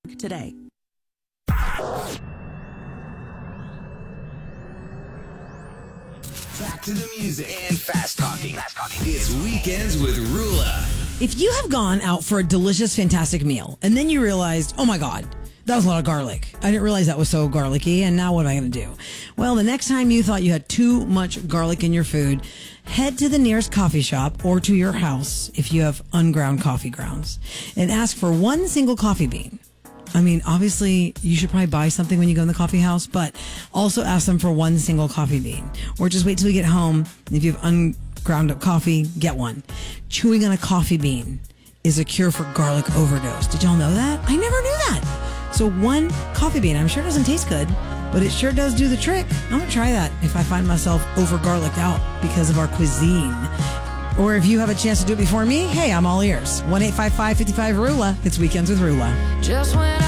today. Back to the music and fast talking. It's Weekends with Rula. If you have gone out for a delicious, fantastic meal, and then you realized, oh my God, that was a lot of garlic. I didn't realize that was so garlicky, and now what am I going to do? Well, the next time you thought you had too much garlic in your food, head to the nearest coffee shop or to your house if you have unground coffee grounds and ask for one single coffee bean. I mean, obviously, you should probably buy something when you go in the coffee house, but also ask them for one single coffee bean. Or just wait till you get home. If you have unground up coffee, get one. Chewing on a coffee bean is a cure for garlic overdose. Did y'all know that? I never knew that. So one coffee bean, I'm sure it doesn't taste good, but it sure does do the trick. I'm going to try that if I find myself over garliced out because of our cuisine. Or if you have a chance to do it before me, hey, I'm all ears. 1-855-55-RULA. It's Weekends with Rula. Just when